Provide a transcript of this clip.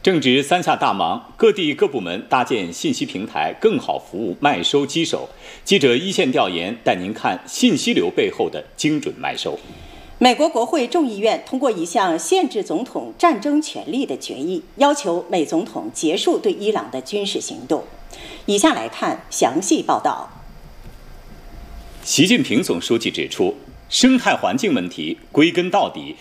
正值三下大忙，各地各部门搭建信息平台，更好服务卖收机手。记者一线调研带您看信息流背后的精准卖收。 美国国会众议院通过一项限制总统战争权利的决议，要求美总统结束对伊朗的军事行动。以下来看详细报道。 习近平总书记指出，生态环境问题归根到底